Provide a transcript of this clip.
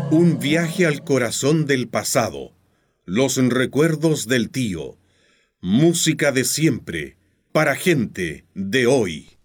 Un viaje al corazón del pasado. Los recuerdos del tío. Música de siempre, para gente de hoy.